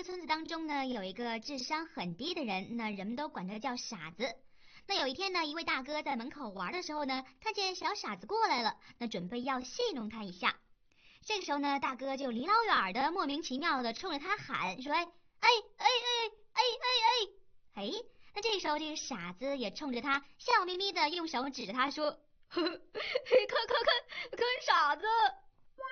个村子当中呢，有一个智商很低的人，那人们都管他叫傻子。那有一天呢，一位大哥在门口玩的时候呢，看见小傻子过来了，那准备要戏弄他一下。这个时候呢，大哥就离老远的莫名其妙的冲着他喊说：“哎哎哎哎哎哎哎！”哎，那这时候这个傻子也冲着他笑眯眯的用手指着他说：“呵呵，看看看，看傻子，